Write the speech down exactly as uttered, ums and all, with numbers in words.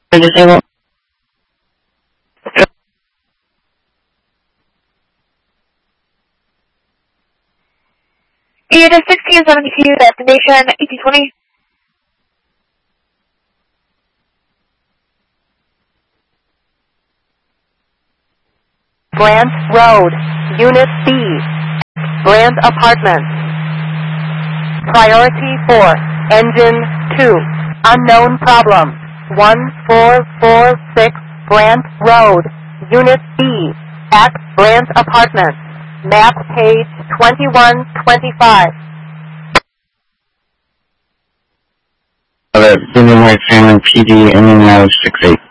Disable. Unit sixteen seventy-two, destination eighteen twenty. Grant Road, Unit B, Grant Apartments. Priority four, Engine two, unknown problem, one four four six Grant Road, Unit B, at Grant Apartments, map page twenty-one twenty-five. Uh, Illinois Family P D, Indianapolis six eight.